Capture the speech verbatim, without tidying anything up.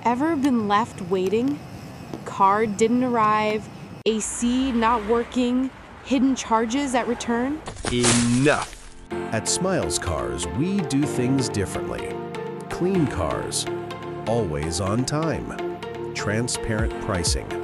Ever been left waiting? Car didn't arrive, A C not working, hidden charges at return? Enough! At Smiles Cars, we do things differently. Clean cars, always on time, transparent pricing,